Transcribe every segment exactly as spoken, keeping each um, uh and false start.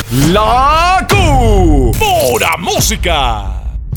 La Q. Pura música.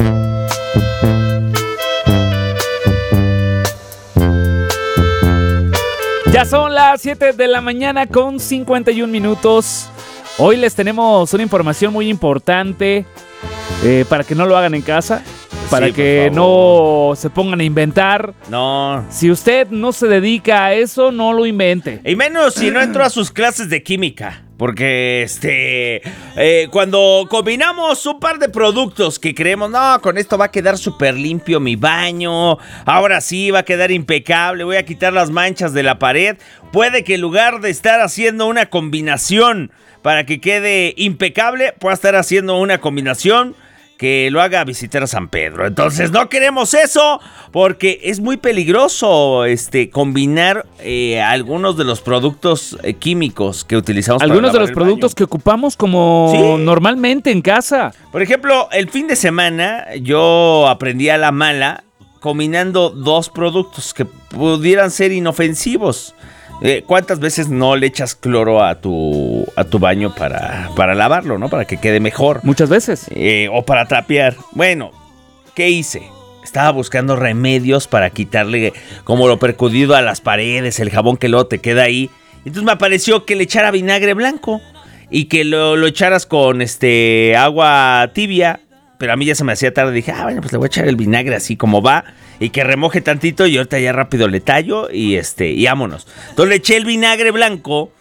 Ya son las siete de la mañana con cincuenta y un minutos. Hoy les tenemos una información muy importante eh, para que no lo hagan en casa, para Sí, que no se pongan a inventar. No. Si usted no se dedica a eso, no lo invente. Y menos si no entró a sus clases de química. Porque este eh, cuando combinamos un par de productos que creemos, no, con esto va a quedar súper limpio mi baño, ahora sí va a quedar impecable, voy a quitar las manchas de la pared, puede que en lugar de estar haciendo una combinación para que quede impecable, pueda estar haciendo una combinación que lo haga visitar a San Pedro. Entonces no queremos eso porque es muy peligroso este, combinar eh, algunos de los productos eh, químicos que utilizamos Algunos para de los productos baño. que ocupamos como Sí. normalmente en casa. Por ejemplo, el fin de semana yo aprendí a la mala combinando dos productos que pudieran ser inofensivos. Eh, ¿Cuántas veces no le echas cloro a tu, a tu baño para, para lavarlo, ¿no? Para que quede mejor. Muchas veces. Eh, o para trapear. Bueno, ¿qué hice? Estaba buscando remedios para quitarle como lo percudido a las paredes, el jabón que luego te queda ahí. Entonces me apareció que le echara vinagre blanco y que lo, lo echaras con este agua tibia. Pero a mí ya se me hacía tarde. Dije, ah, bueno, pues le voy a echar el vinagre así como va. Y que remoje tantito y ahorita ya rápido le tallo y este, y vámonos. Entonces le eché el vinagre blanco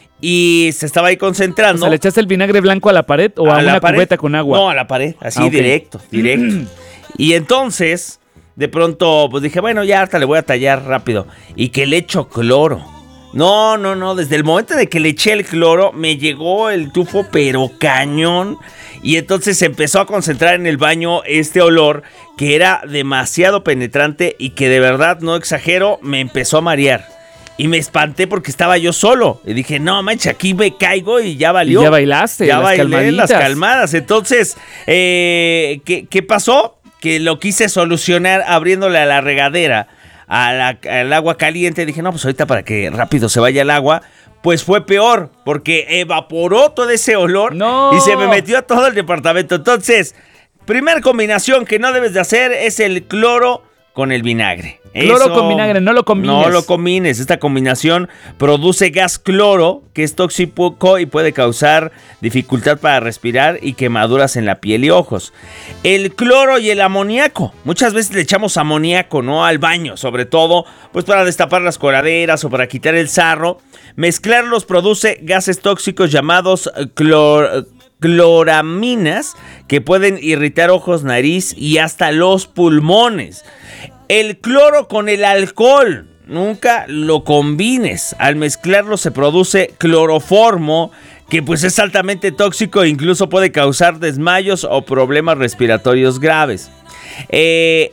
y se estaba ahí concentrando. O sea, ¿le echaste el vinagre blanco a la pared o a, a una pared? Cubeta con agua? No, a la pared, así ah, okay. directo, directo. Y entonces, de pronto, pues dije, bueno, ya hasta le voy a tallar rápido. Y que le echo cloro. No, no, no, desde el momento de que le eché el cloro, me llegó el tufo, pero cañón. Y entonces se empezó a concentrar en el baño este olor que era demasiado penetrante y que de verdad, no exagero, me empezó a marear. Y me espanté porque estaba yo solo. Y dije, no manches, aquí me caigo y ya valió. Y ya bailaste, ya las bailé calmaditas. las calmadas. Entonces, eh, ¿qué, ¿qué pasó? Que lo quise solucionar abriéndole a la regadera, a la, al agua caliente. Dije, no, pues ahorita para que rápido se vaya el agua. Pues fue peor, porque evaporó todo ese olor no. y se me metió a todo el departamento. Entonces, primera combinación que no debes de hacer es el cloro con el vinagre. Cloro Eso, con vinagre, no lo combines. No lo combines. Esta combinación produce gas cloro, que es tóxico y puede causar dificultad para respirar y quemaduras en la piel y ojos. El cloro y el amoníaco. Muchas veces le echamos amoníaco, ¿no? Al baño, sobre todo, pues para destapar las coladeras o para quitar el sarro. Mezclarlos produce gases tóxicos llamados clor... cloraminas que pueden irritar ojos, nariz y hasta los pulmones. El cloro con el alcohol, nunca lo combines. Al mezclarlo se produce cloroformo, que pues es altamente tóxico e incluso puede causar desmayos o problemas respiratorios graves. Eh,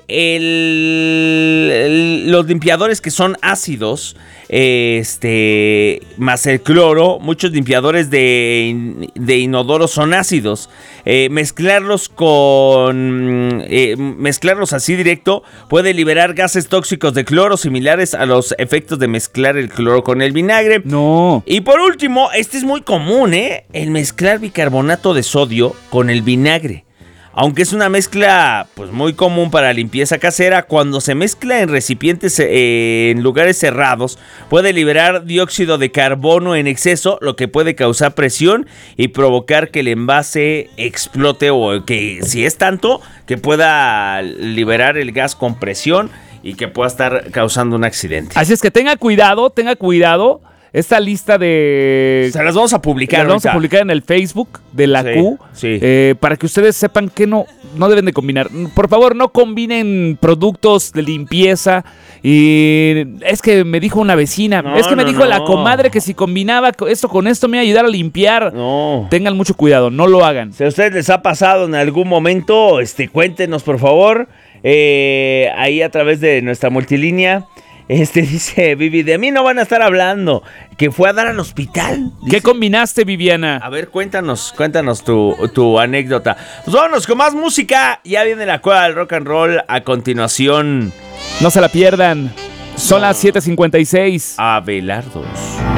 el, el, los limpiadores que son ácidos, este, más el cloro, muchos limpiadores de, de inodoro son ácidos. Eh, mezclarlos con eh, mezclarlos así directo puede liberar gases tóxicos de cloro similares a los efectos de mezclar el cloro con el vinagre. No. Y por último, este es muy común, ¿eh? El mezclar bicarbonato de sodio con el vinagre. Aunque es una mezcla pues muy común para limpieza casera, cuando se mezcla en recipientes eh, en lugares cerrados, puede liberar dióxido de carbono en exceso, lo que puede causar presión y provocar que el envase explote o que si es tanto, que pueda liberar el gas con presión y que pueda estar causando un accidente. Así es que tenga cuidado, tenga cuidado. Esta lista de... Se las vamos a publicar. Las vamos ahorita. a publicar en el Facebook de la sí, Q. Sí. Eh, para que ustedes sepan que no, no deben de combinar. Por favor, no combinen productos de limpieza. Y es que me dijo una vecina. No, es que me no, dijo no. la comadre que si combinaba esto con esto me iba a ayudar a limpiar. No. Tengan mucho cuidado, no lo hagan. Si a ustedes les ha pasado en algún momento, este, cuéntenos por favor. Eh, ahí a través de nuestra multilínea. Este dice Vivi, de mí no van a estar hablando, que fue a dar al hospital. Dice. ¿Qué combinaste, Viviana? A ver, cuéntanos, cuéntanos tu, tu anécdota. Pues vámonos con más música. Ya viene la cueva del rock and roll a continuación. No se la pierdan. Son las siete cincuenta y seis. Abelardos.